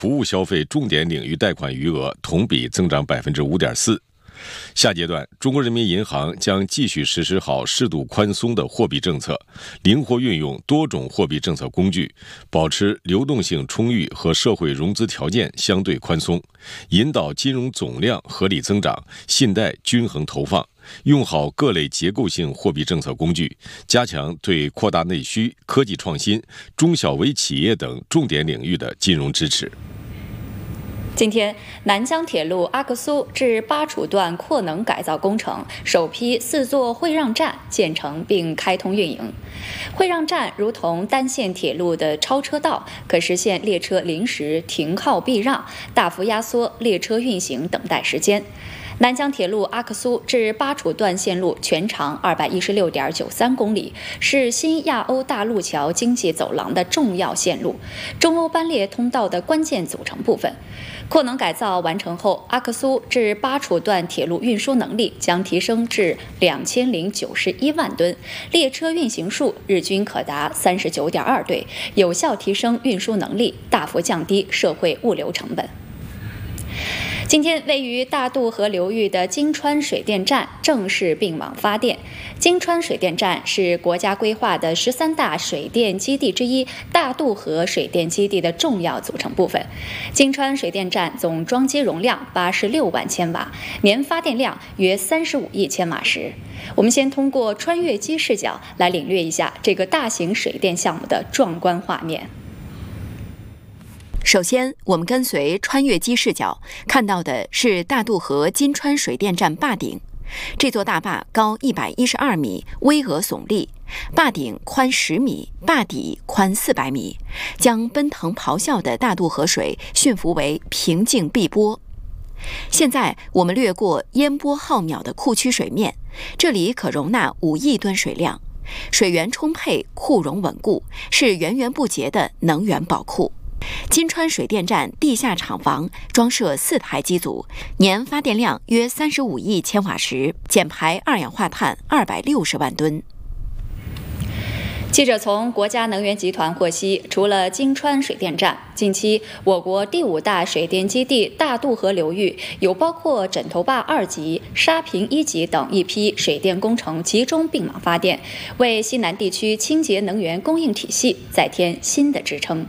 服务消费重点领域贷款余额同比增长5.4%。下阶段，中国人民银行将继续实施好适度宽松的货币政策，灵活运用多种货币政策工具，保持流动性充裕和社会融资条件相对宽松，引导金融总量合理增长，信贷均衡投放，用好各类结构性货币政策工具，加强对扩大内需、科技创新、中小微企业等重点领域的金融支持。 今天，南江铁路阿克苏至巴楚段扩能改造工程首批4座会让站建成并开通运营。会让站如同单线铁路的超车道，可实现列车临时停靠避让，大幅压缩列车运行等待时间。南江铁路阿克苏至巴楚段线路全长216.93公里，是新亚欧大陆桥经济走廊的重要线路，中欧班列通道的关键组成部分。扩能改造完成后，阿克苏至巴楚段铁路运输能力将提升至2091万吨，列车运行数日均可达39.2对，有效提升运输能力，大幅降低社会物流成本。今天，位于大渡河流域的金川水电站正式并网发电。金川水电站是国家规划的13大水电基地之一，大渡河水电基地的重要组成部分。金川水电站总装机容量86万千瓦，年发电量约35亿千瓦时。我们先通过穿越机视角来领略一下这个大型水电项目的壮观画面。 首先，我们跟随穿越机视角看到的是大渡河金川水电站坝顶。这座大坝高112米，巍峨耸立，坝顶宽10米，坝底宽400米，将奔腾咆哮的大渡河水驯服为平静碧波。现在我们掠过烟波浩渺的库区水面，这里可容纳5亿吨水量，水源充沛，库容稳固，是源源不竭的能源宝库。金川水电站地下厂房装设4台机组，年发电量约35亿千瓦时，减排二氧化碳260万吨。 记者从国家能源集团获悉，除了金川水电站，近期我国第5大水电基地大渡河流域有包括枕头坝2级、沙坪1级等一批水电工程集中并网发电，为西南地区清洁能源供应体系再添新的支撑。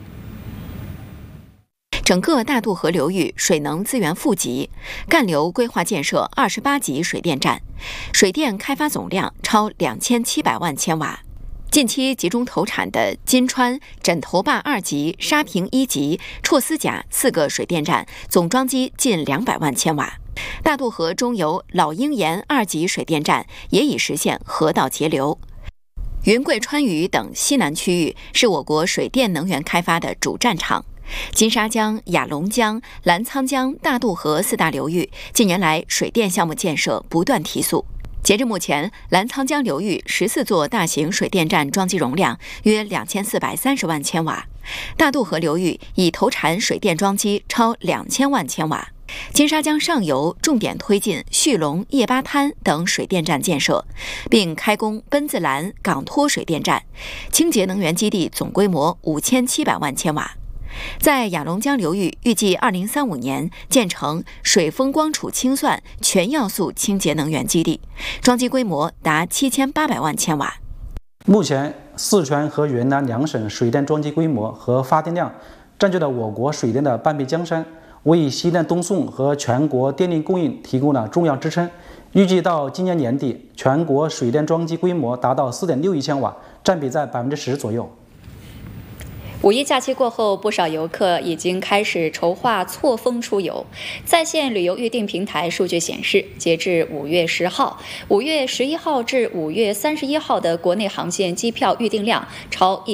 整个大渡河流域水能资源富集，干流规划建设28级水电站，水电开发总量超2700万千瓦。近期集中投产的金川、枕头坝2级、沙坪1级、绰斯甲4个水电站，总装机近200万千瓦。大渡河中游老鹰岩2级水电站也已实现河道节流。云贵川渝等西南区域是我国水电能源开发的主战场。金沙江、雅砻江、澜沧江、大渡河4大流域近年来水电项目建设不断提速。截至目前，澜沧江流域14座大型水电站装机容量约2430万千瓦，大渡河流域已投产水电装机超2000万千瓦。金沙江上游重点推进旭龙、叶巴滩等水电站建设，并开工奔子栏、港托水电站，清洁能源基地总规模5700万千瓦。在雅砻江流域，预计2035年建成水风光储清算全要素清洁能源基地，装机规模达7800万千瓦。 目前，四川和云南2省水电装机规模和发电量占据了我国水电的半壁江山，为西南东送和全国电力供应提供了重要支撑。预计到今年年底，全国水电装机规模达到4.6亿千瓦，占比在10%左右。 五一假期过后，不少游客已经开始筹划错峰出游。在线旅游预订平台数据显示，截至5月10号、5月11号至5月31号的国内航线机票预订量超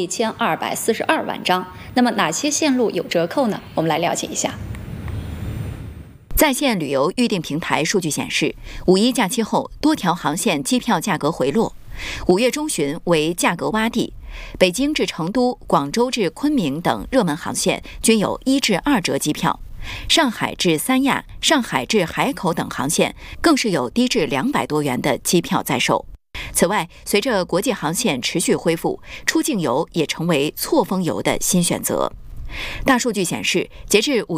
1242万张。那么哪些线路有折扣呢？我们来了解一下。 在线旅游预订平台数据显示，五一假期后多条航线机票价格回落，5月中旬为价格洼地。北京至成都、广州至昆明等热门航线均有1至2折机票，上海至三亚、上海至海口等航线更是有低至200多元的机票在售。此外，随着国际航线持续恢复，出境游也成为错峰游的新选择。 大数据显示，截至5